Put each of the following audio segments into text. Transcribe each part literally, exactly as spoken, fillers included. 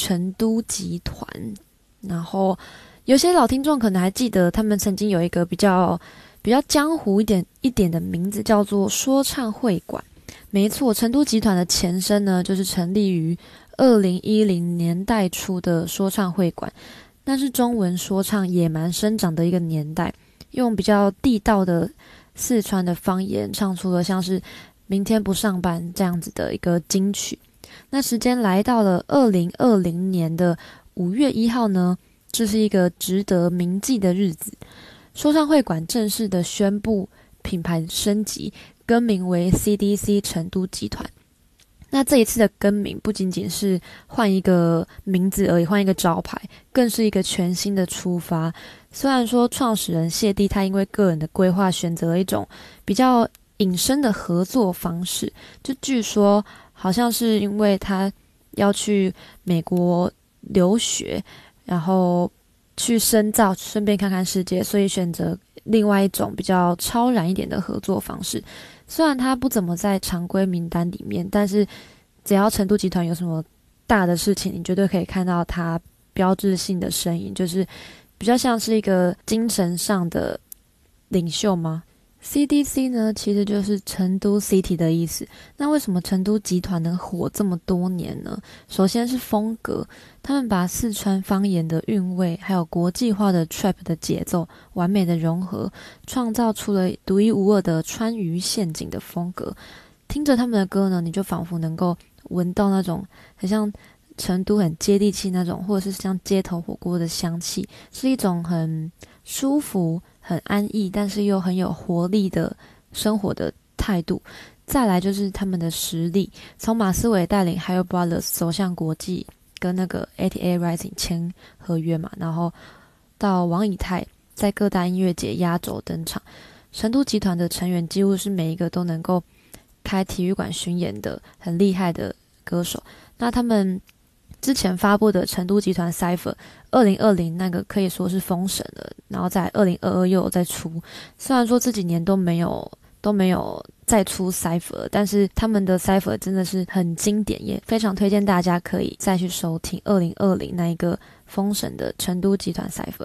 成都集团。然后有些老听众可能还记得，他们曾经有一个比较比较江湖一点一点的名字，叫做说唱会馆。没错，成都集团的前身呢，就是成立于二零一零年代初的说唱会馆，那是中文说唱野蛮生长的一个年代，用比较地道的四川的方言唱出了像是明天不上班这样子的一个金曲。那时间来到了二零二零年的五月一号呢，这是一个值得铭记的日子。说唱会馆正式的宣布品牌升级，更名为 C D C 成都集团。那这一次的更名不仅仅是换一个名字而已，换一个招牌，更是一个全新的出发。虽然说创始人谢帝他因为个人的规划选择了一种比较隐身的合作方式，就据说好像是因为他要去美国留学，然后去深造，顺便看看世界，所以选择另外一种比较超然一点的合作方式。虽然他不怎么在常规名单里面，但是只要成都集团有什么大的事情，你绝对可以看到他标志性的身影，就是比较像是一个精神上的领袖吗？ C D C 呢，其实就是成都 City 的意思。那为什么成都集团能火这么多年呢？首先是风格，他们把四川方言的韵味还有国际化的 trap 的节奏完美的融合，创造出了独一无二的川渝陷阱的风格。听着他们的歌呢，你就仿佛能够闻到那种很像成都很接地气那种，或者是像街头火锅的香气，是一种很舒服很安逸但是又很有活力的生活的态度。再来就是他们的实力，从马思唯带领还有 Brothers 走向国际，跟那个 A T A Rising 签合约嘛，然后到王以太在各大音乐节压轴登场。成都集团的成员几乎是每一个都能够开体育馆巡演的很厉害的歌手。那他们之前发布的成都集团 Cypher 二零二零那个可以说是封神了，然后在二零二二又有再出，虽然说这几年都没有都没有再出 Cypher， 但是他们的 Cypher 真的是很经典，也非常推荐大家可以再去收听二零二零那一个封神的成都集团 Cypher。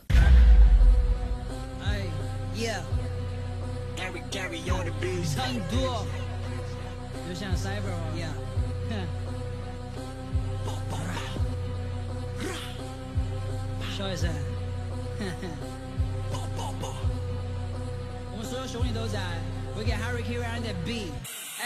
成都就像 Cypher 一样，说一声，我们所有兄弟都在， We get Harry Q and the beat。